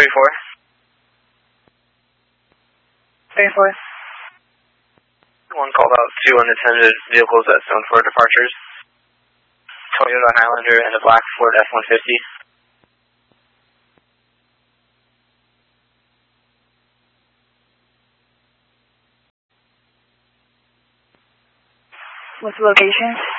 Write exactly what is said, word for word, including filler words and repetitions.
thirty-four. thirty-four. One called out two unattended vehicles at zone four departures. Toyota Highlander and a black Ford F one fifty. What's the location?